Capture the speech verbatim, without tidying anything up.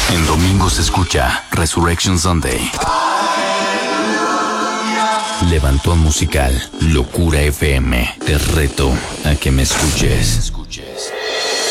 En domingo se escucha Resurrection Sunday. Levantón musical, Locura F M. Te reto a que me escuches.